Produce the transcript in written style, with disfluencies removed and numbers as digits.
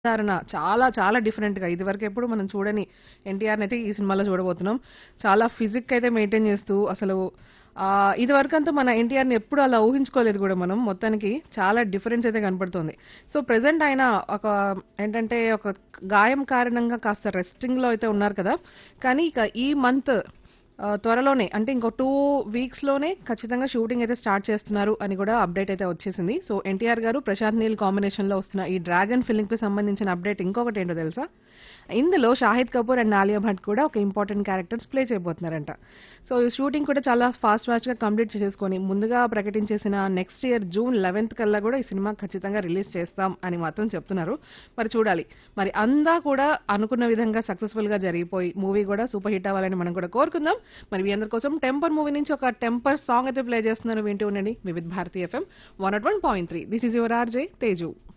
ధారణ చాలా చాలా డిఫరెంట్‌గా ఇదివరకు ఎప్పుడు మనం చూడని ఎన్టీఆర్‌నయితే ఈ సినిమాలో చూడబోతున్నాం. చాలా ఫిజిక్ అయితే మెయింటైన్ చేస్తూ అసలు ఇదివరకంతా మన ఎన్టీఆర్‌ని ఎప్పుడు అలా ఊహించుకోలేదు గూడా మనం. మొత్తానికి చాలా డిఫరెన్స్ అయితే కనపడుతోంది. సో, ప్రెజెంట్ ఆయన ఒక ఏంటంటే ఒక గాయం కారణంగా కాస్త రెస్టింగ్‌లో అయితే ఉన్నారు కదా! కానీ ఇక ఈ మంత్ త్వరలోనే అంటే ఇంకో 2 వీక్స్‌లోనే ఖచ్చితంగా షూటింగ్ అయితే స్టార్ట్ చేస్తున్నారు అని కూడా అప్డేట్ అయితే వచ్చేసింది. సో, ఎన్టీఆర్ గారు, ప్రశాంత్ నీల్ కాంబినేషన్‌లో వస్తున్న ఈ 'డ్రాగన్' ఫిల్మ్‌కి సంబంధించిన అప్డేట్ ఇంకొకటేంటో తెలుసా? ఇందులో షాహిద్ కపూర్ అండ్ ఆలియా భట్ కూడా ఒక ఇంపార్టెంట్ క్యారెక్టర్స్ ప్లే చేయబోతున్నారంట. సో, ఈ షూటింగ్ కూడా చాలా ఫాస్ట్‌గా కంప్లీట్ చేసేసుకొని ముందుగా ప్రకటించేసిన నెక్స్ట్ ఇయర్ జూన్ 11థ్ కల్లా కూడా ఈ సినిమా ఖచ్చితంగా రిలీజ్ చేస్తాం అని మాత్రం చెప్తున్నారు. మరి చూడాలి. మరి అంతా కూడా అనుకున్న విధంగా సక్సెస్‌ఫుల్‌గా జరిగిపోయి మూవీ కూడా సూపర్ హిట్ అవ్వాలని మనం కూడా కోరుకుందాం. మరి మీ అందరి కోసం 'టెంపర్' మూవీ నుంచి ఒక 'టెంపర్' సాంగ్ అయితే ప్లే చేస్తున్నాను. వింటూ ఉండండి Vividh Bharati FM 101.3. This is your RJ Teju.